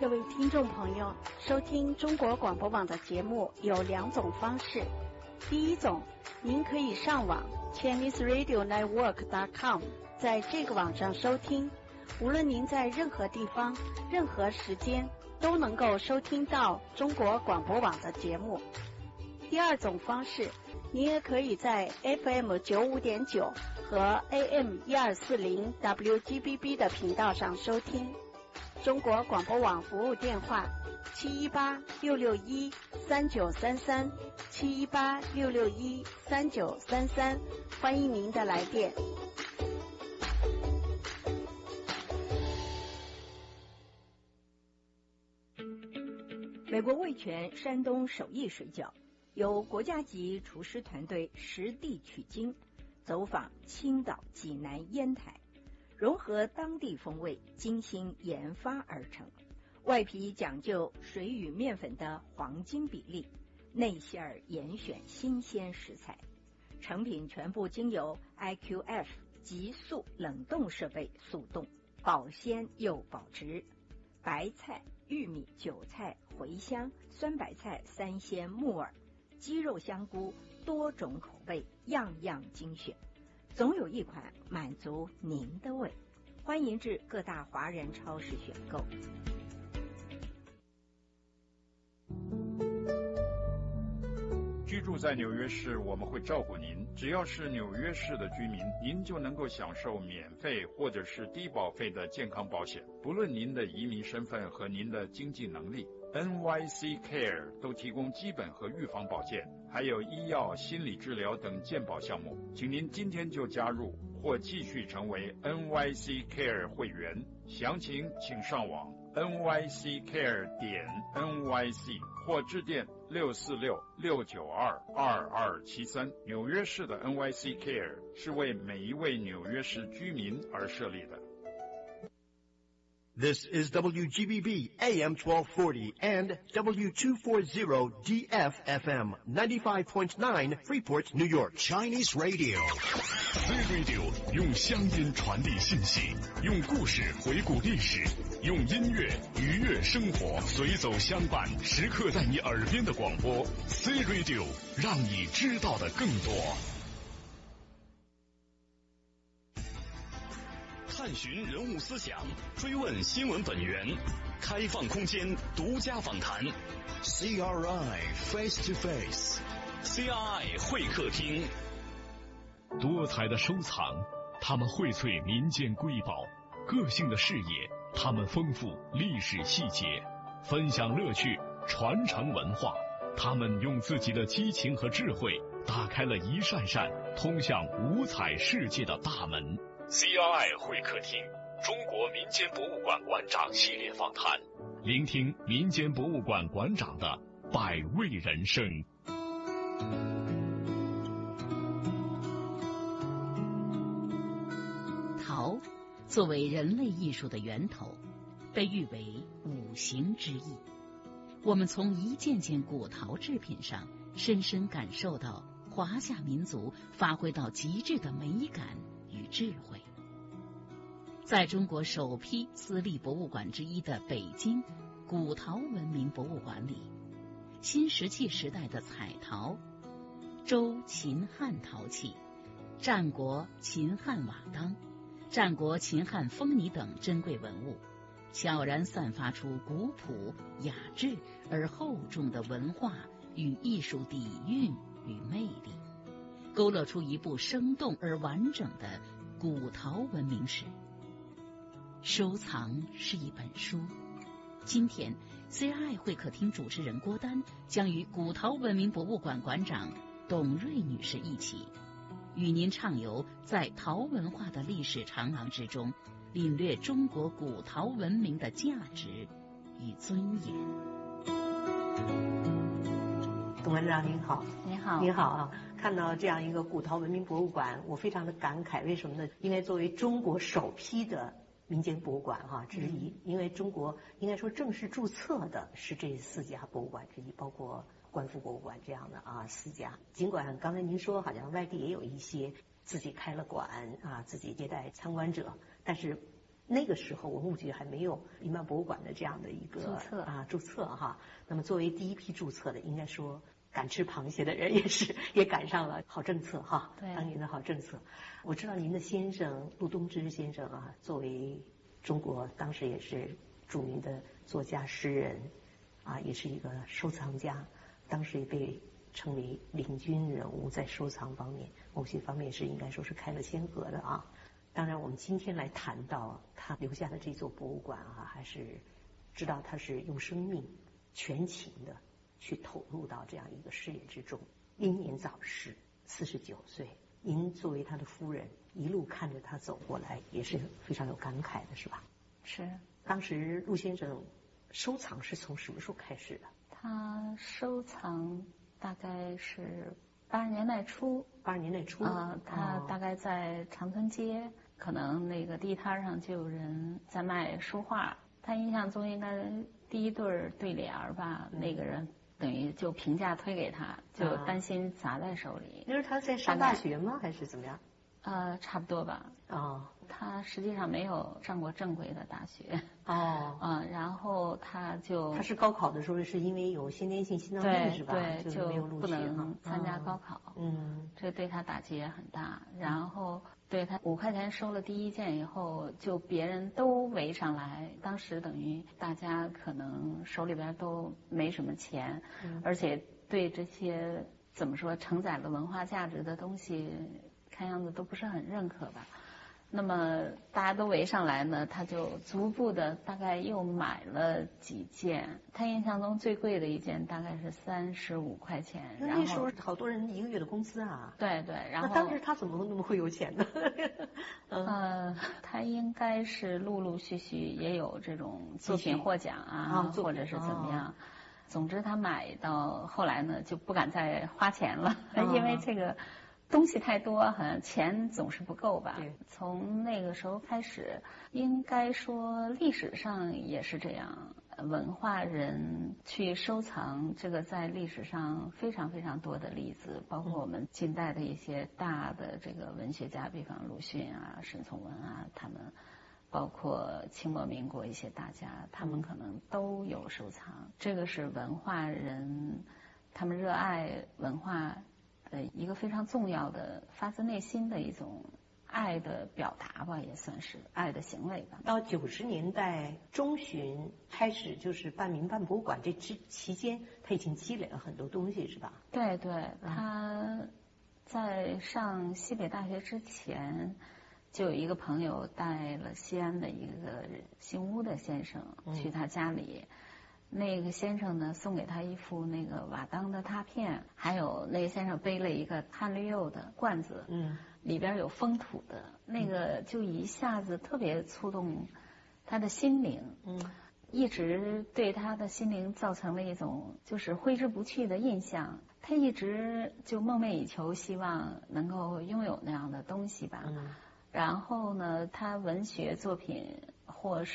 各位听众朋友，收听中国广播网的节目有两种方式。第一种，您可以上网 ChineseRadioNetwork.com， 在这个网上收听，无论您在任何地方、任何时间都能够收听到中国广播网的节目。第二种方式，您也可以在 FM 95.9和 AM 1240 WGBB 的频道上收听。中国广播网服务电话718-661-3933 718-661-3933，欢迎您的来电。 美国味全山东手艺水饺，由国家级厨师团队实地取经，走访青岛、济南、烟台，融合当地风味，精心研发而成。外皮讲究水与面粉的黄金比例，内馅儿严选新鲜食材，成品全部经由 IQF 急速冷冻设备速冻，保鲜又保值。白菜、玉米、韭菜、茴香、酸白菜、三鲜、木耳、鸡肉、香菇，多种口味，样样精选，总有一款满足您的胃。欢迎至各大华人超市选购。 居住在纽约市，我们会照顾您。只要是纽约市的居民，您就能够享受免费或者是低保费的健康保险，不论您的移民身份和您的经济能力。NYC Care 都提供基本和预防保健，还有医药、心理治疗等健保项目。请您今天就加入或继续成为 NYC Care 会员，详情请上网 nyccare.nyc 或致电646-692-2273。纽约市的 NYC Care 是为每一位纽约市居民而设立的。 This is WGBB AM 1240 and W240 DFFM 95.9 Freeport, New York. Chinese Radio. C Radio 用乡音传递信息，用故事回顾历史，用音乐愉悦生活，随走相伴，时刻在你耳边的广播。C Radio 让你知道的更多。探寻人物思想，追问新闻本源，开放空间，独家访谈。CRI Face to Face，CRI 会客厅。多彩的收藏，他们荟萃民间瑰宝；个性的视野，他们丰富历史细节；分享乐趣，传承文化，他们用自己的激情和智慧，打开了一扇扇通向五彩世界的大门。CRI 会客厅，中国民间博物馆馆长系列访谈，聆听民间博物馆馆长的百味人生。 陶作为人类艺术的源头，被誉为五行之一。我们从一件件古陶制品上，深深感受到华夏民族发挥到极致的美感与智慧。在中国首批私立博物馆之一的北京古陶文明博物馆里，新石器时代的彩陶、周秦汉陶器、战国秦汉瓦当、战国秦汉风泥等珍贵文物，悄然散发出古朴雅致而厚重的文化与艺术底蕴与魅力，勾勒出一部生动而完整的古陶文明史。收藏是一本书。今天 CRI 会客厅主持人郭丹将与古陶文明博物馆馆长董瑞女士一起，与您畅游在陶文化的历史长廊之中，领略中国古陶文明的价值与尊严。 董馆长您好。 您好。 您好啊！看到这样一个古陶文明博物馆，我非常的感慨。为什么呢？因为作为中国首批的民间博物馆之一，因为中国应该说正式注册的是这4家博物馆之一，包括观复博物馆这样的4家。尽管刚才您说好像外地也有一些自己开了馆自己接待参观者，但是那个时候文物局还没有民办博物馆的这样的一个注册哈。那么作为第一批注册的，应该说敢吃螃蟹的人也赶上了好政策哈，当年的好政策。我知道您的先生陆东之先生啊，作为中国当时也是著名的作家诗人啊，也是一个收藏家，当时也被称为领军人物，在收藏方面某些方面是应该说是开了先河的啊。当然我们今天来谈到他留下的这座博物馆啊，还是知道他是用生命全情的去投入到这样一个事业之中，英年早逝，49岁。您作为他的夫人，一路看着他走过来，也是非常有感慨的，是吧？ 是。 当时陆先生收藏是从什么时候开始的？ 他收藏大概是80年代初。 80年代初他大概在长春街，可能那个地摊上就有人在卖书画。他印象中应该第一对联吧，那个人等于就评价推给他，就担心砸在手里。 那是他在上大学吗？还是怎么样？ 差不多吧。他实际上没有上过正规的大学。然后他是高考的时候是因为有先天性心脏病是吧？ 对， 就没有录取， 不能参加高考。这对他打击也很大。然后对他5块钱收了第一件以后，就别人都围上来。当时等于大家可能手里边都没什么钱，而且对这些怎么说承载了文化价值的东西，看样子都不是很认可吧。那么大家都围上来呢，他就逐步的大概又买了几件。他印象中最贵的一件大概是35块钱。 那时候好多人一个月的工资啊。 对，然后那当时他怎么那么会有钱呢？ 他应该是陆陆续续也有这种作品获奖啊，或者是怎么样。总之他买到后来呢就不敢再花钱了，因为这个东西太多，好像钱总是不够吧。从那个时候开始，应该说历史上也是这样，文化人去收藏，这个在历史上非常非常多的例子，包括我们近代的一些大的这个文学家，比方鲁迅啊、沈从文啊，他们包括清末民国一些大家，他们可能都有收藏。这个是文化人他们热爱文化一个非常重要的发自内心的一种爱的表达吧，也算是爱的行为吧。 到90年代中旬开始就是办民办博物馆，这期间他已经积累了很多东西，是吧？ 对，他在上西北大学之前，就有一个朋友带了西安的一个姓乌的先生去他家里。那个先生呢送给他一副那个瓦当的拓片，还有那个先生背了一个汉绿釉的罐子，里边有封土的，那个就一下子特别触动他的心灵，一直对他的心灵造成了一种就是挥之不去的印象。他一直就梦寐以求，希望能够拥有那样的东西吧。然后呢，他文学作品或是